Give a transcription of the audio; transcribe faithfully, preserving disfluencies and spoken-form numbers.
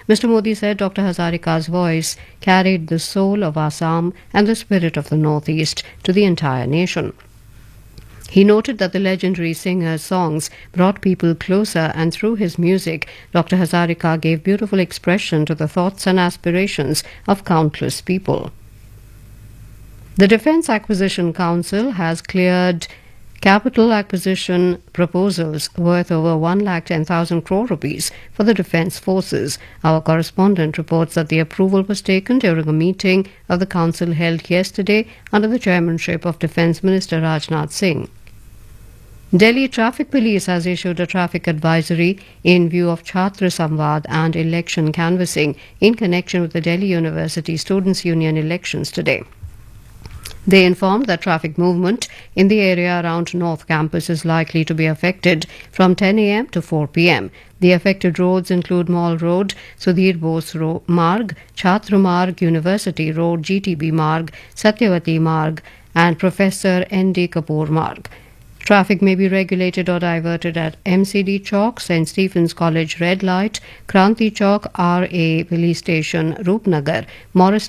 Mister Modi said Doctor Hazarika's voice carried the soul of Assam and the spirit of the Northeast to the entire nation. He noted that the legendary singer's songs brought people closer, and through his music, Doctor Hazarika gave beautiful expression to the thoughts and aspirations of countless people. The Defence Acquisition Council has cleared capital acquisition proposals worth over one lakh ten thousand crore rupees for the Defence Forces. Our correspondent reports that the approval was taken during a meeting of the Council held yesterday under the chairmanship of Defence Minister Rajnath Singh. Delhi Traffic Police has issued a traffic advisory in view of Chhatra Samvad and election canvassing in connection with the Delhi University Students' Union elections today. They informed that traffic movement in the area around North Campus is likely to be affected from ten a m to four p m The affected roads include Mall Road, Sudhir Bose Ro- Marg, Chhatra Marg, University Road, G T B Marg, Satyavati Marg, and Professor N D Kapoor Marg. Traffic may be regulated or diverted at M C D Chowk, Saint Stephen's College Red Light, Kranti Chowk, R A Police Station, Roopnagar, Morris